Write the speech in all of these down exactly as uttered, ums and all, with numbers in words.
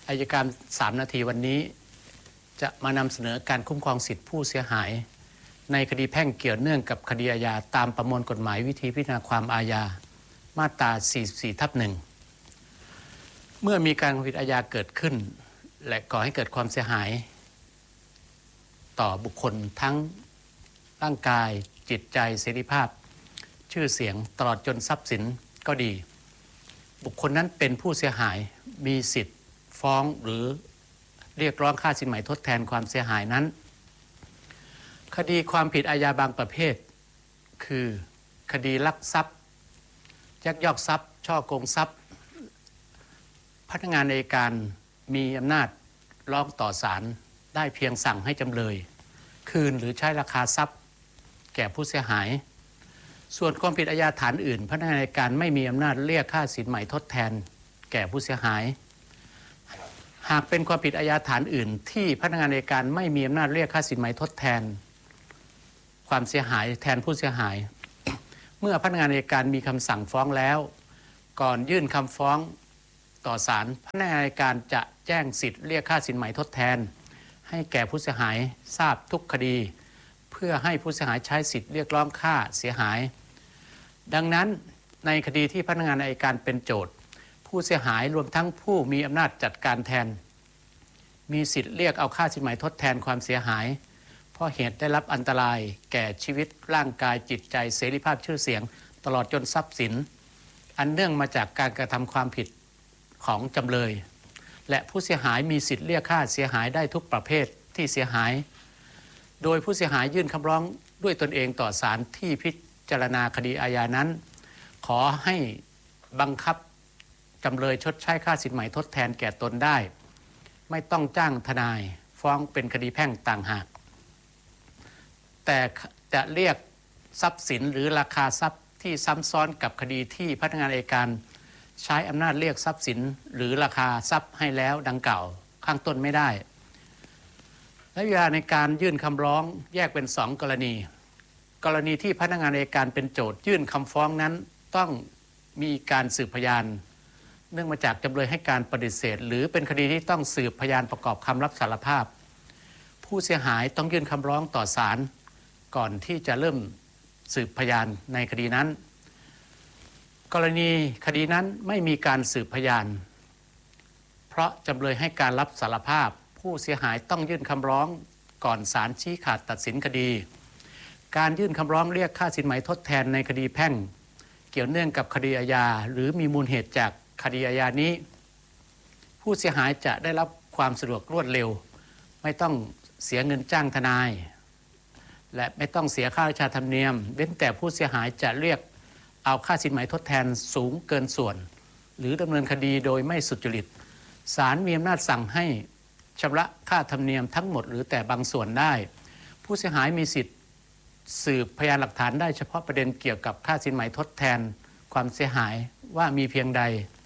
อัยการสามนาทีวันนี้จะมานำเสนอการคุ้มครองสิทธิผู้เสียหายในคดีแพ่งเกี่ยวเนื่องกับคดีอาญาตามประมวลกฎหมายวิธีพิจารณาความอาญามาตรา สี่สิบสี่ ทับ หนึ่ง เมื่อมีการผิดอาญาเกิดขึ้นและก่อให้เกิดความเสียหายต่อบุคคลทั้งร่างกายจิตใจเสรีภาพชื่อเสียงตลอดจนทรัพย์สินก็ดีบุคคลนั้นเป็นผู้เสียหายมีสิทธิ์ฟ้องหรือเรียกร้องค่าสินไหมทดแทนความเสียหายนั้นคดีความผิดอาญาบางประเภทคือคดีลักทรัพย์ยักยอกทรัพย์ฉ้อโกงทรัพย์พนักงานอัยการมีอำนาจร้องต่อศาลได้เพียงสั่งให้จำเลยคืนหรือใช้ราคาทรัพย์แก่ผู้เสียหายส่วนความผิดอาญาฐานอื่นพนักงานอัยการไม่มีอำนาจเรียกค่าสินไหมทดแทนแก่ผู้เสียหายหากเป็นความผิดอาญาฐานอื่นที่พนักงานอัยการไม่มีอำนาจเรียกค่าสินไหมทดแทนความเสียหายแทนผู้เสียหายเมื่อพนักงานอัยการมีคำสั่งฟ้องแล้วก่อนยื่นคำฟ้องต่อศาลพนักงานอัยการจะแจ้งสิทธิ์เรียกค่าสินไหมทดแทนให้แก่ผู้เสียหายทราบทุกคดีเพื่อให้ผู้เสียหายใช้สิทธิ์เรียกร้องค่าเสียหายดังนั้นในคดีที่พนักงานอัยการเป็นโจทก์ผู้เสียหายรวมทั้งผู้มีอำนาจจัดการแทนมีสิทธิ์เรียกเอาค่าสินไหมทดแทนความเสียหายเพราะเหตุได้รับอันตรายแก่ชีวิตร่างกายจิตใจเสรีภาพชื่อเสียงตลอดจนทรัพย์สินอันเนื่องมาจากการกระทำความผิดของจำเลยและผู้เสียหายมีสิทธิ์เรียกค่าเสียหายได้ทุกประเภทที่เสียหายโดยผู้เสียหายยื่นคำร้องด้วยตนเองต่อศาลที่พิจารณาคดีอาญานั้นขอให้บังคับจำเลยชดใช้ค่าสินไหมทดแทนแก่ตนได้ไม่ต้องจ้างทนายฟ้องเป็นคดีแพ่งต่างหากแต่จะเรียกทรัพย์สินหรือราคาทรัพย์ที่ซ้ำซ้อนกับคดีที่พนักงานอัยการใช้อำนาจเรียกทรัพย์สินหรือราคาทรัพย์ให้แล้วดังกล่าวข้างต้นไม่ได้และเวลาในการยื่นคำร้องแยกเป็นสองกรณีกรณีที่พนักงานอัยการเป็นโจทก์ยื่นคำฟ้องนั้นต้องมีการสืบพยานเนื่องมาจากจำเลยให้การปฏิเสธหรือเป็นคดีที่ต้องสืบพยานประกอบคำรับสารภาพผู้เสียหายต้องยื่นคำร้องต่อศาลก่อนที่จะเริ่มสืบพยานในคดีนั้นกรณีคดีนั้นไม่มีการสืบพยานเพราะจำเลยให้การรับสารภาพผู้เสียหายต้องยื่นคำร้องก่อนศาลชี้ขาดตัดสินคดีการยื่นคำร้องเรียกค่าสินไหมทดแทนในคดีแพ่งเกี่ยวเนื่องกับคดีอาญาหรือมีมูลเหตุจากคดีอาญานี้ผู้เสียหายจะได้รับความสะดวกรวดเร็วไม่ต้องเสียเงินจ้างทนายและไม่ต้องเสียค่าราชาธรรมเนียมเว้นแต่ผู้เสียหายจะเรียกเอาค่าสินไหมทดแทนสูงเกินส่วนหรือดำเนินคดีโดยไม่สุจริตศาลมีอำนาจสั่งให้ชำระค่าธรรมเนียมทั้งหมดหรือแต่บางส่วนได้ผู้เสียหายมีสิทธิ์สืบพยานหลักฐานได้เฉพาะประเด็นเกี่ยวกับค่าสินไหมทดแทนความเสียหายว่ามีเพียงใด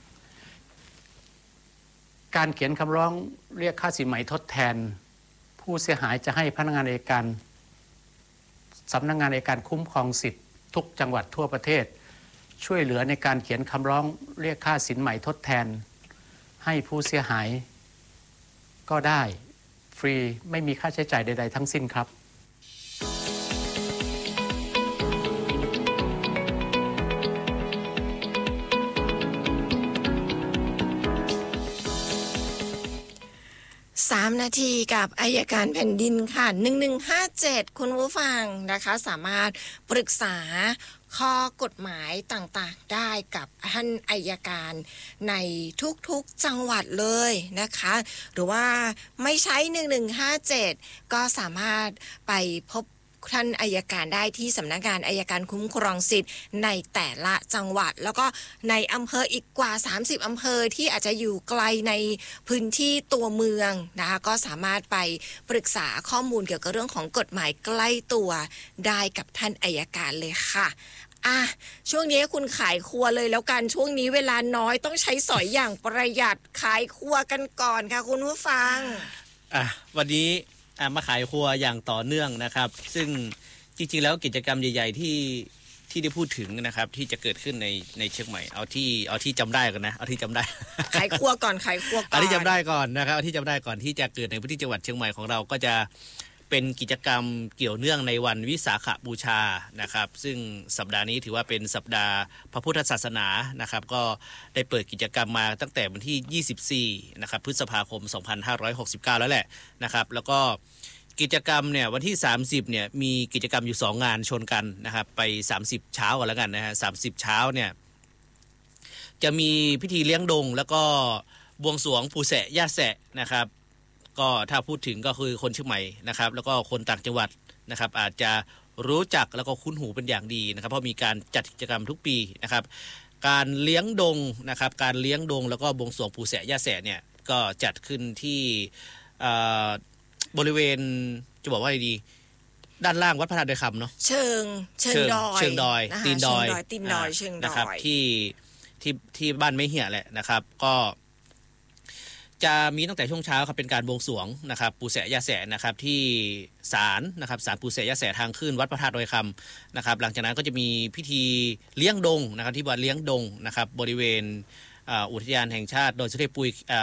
การเขียนคำร้องเรียกค่าสินไหมทดแทนผู้เสียหายจะให้พนักงานอัยการสำนักงานอัยการคุ้มครองสิทธิ์ทุกจังหวัดทั่วประเทศช่วยเหลือในการเขียนคำร้องเรียกค่าสินไหมทดแทนให้ผู้เสียหายก็ได้ฟรีไม่มีค่าใช้จ่ายใดๆทั้งสิ้นครับสามนาทีกับอัยการแผ่นดินค่ะหนึ่งหนึ่งห้าเจ็ดคุณผู้ฟังนะคะสามารถปรึกษาข้อกฎหมายต่างๆได้กับท่านอัยการในทุกๆจังหวัดเลยนะคะหรือว่าไม่ใช้หนึ่งหนึ่งห้าเจ็ดก็สามารถไปพบท่านอัยการได้ที่สำนักงานอัยการคุ้มครองสิทธิ์ในแต่ละจังหวัดแล้วก็ในอำเภออีกกว่าสามสิบอำเภอที่อาจจะอยู่ไกลในพื้นที่ตัวเมืองนะคะก็สามารถไปปรึกษาข้อมูลเกี่ยวกับเรื่องของกฎหมายใกล้ตัวได้กับท่านอัยการเลยค่ะอ่ะช่วงนี้คุณขายครัวเลยแล้วกันช่วงนี้เวลาน้อยต้องใช้สอยอย่างประหยัดขายครัวกันก่อนค่ะคุณผู้ฟังอ่ะวันนี้มาขายครัวอย่างต่อเนื่องนะครับซึ่งจริงๆแล้วกิจกรรมใหญ่ๆที่ที่ได้พูดถึงนะครับที่จะเกิดขึ้นในในเชียงใหม่เอาที่เอาที่จำได้ก่อนนะเอาที่จำได้ไขครัวก่อนไขครัวก่อนเอาที่จำได้ก่อนนะครับเอาที่จำได้ก่อนที่จะเกิดในพื้นที่จังหวัดเชียงใหม่ของเราก็จะเป็นกิจกรรมเกี่ยวเนื่องในวันวิสาขบูชานะครับซึ่งสัปดาห์นี้ถือว่าเป็นสัปดาห์พระพุทธศาสนานะครับก็ได้เปิดกิจกรรมมาตั้งแต่วันที่ยี่สิบสี่นะครับพฤษภาคมสองพันห้าร้อยหกสิบเก้าแล้วแหละนะครับแล้วก็กิจกรรมเนี่ยวันที่สามสิบเนี่ยมีกิจกรรมอยู่สองงานชนกันนะครับไปสามสิบเช้ากันแล้วกันนะฮะสามสิบเช้าเนี่ยจะมีพิธีเลี้ยงดงแล้วก็บวงสรวงปู่แสะย่าแสะนะครับก็ถ้าพูดถึงก็คือคนเชียงใหม่นะครับแล้วก็คนต่างจังหวัดนะครับอาจจะรู้จักแล้วก็คุ้นหูเป็นอย่างดีนะครับเพราะมีการจัดกิจกรรมทุกปีนะครับการเลี้ยงดงนะครับการเลี้ยงดงแล้วก็บวงสรวงปู่แสะย่าแสะเนี่ยก็จัดขึ้นที่บริเวณจะบอกว่าอะไรดีด้านล่างวัดพระธาตุดอยคำเนาะเชิงเชิงดอยเชิงดอยตีนดอยตีนดอยเชิงดอยนะครับที่ที่ที่บ้านไม่เหี่ยแหละนะครับก็จะมีตั้งแต่ช่วงเช้าครับเป็นการบวงสรวงนะครับปู่แสะย่าแสะนะครับที่ศาลนะครับศาลปู่แสะย่าแสะทางขึ้นวัดพระธาตุดอยคำนะครับหลังจากนั้นก็จะมีพิธีเลี้ยงดงนะครับที่วัดเลี้ยงดงนะครับบริเวณอุทยานแห่งชาติดอยสุเทพปุย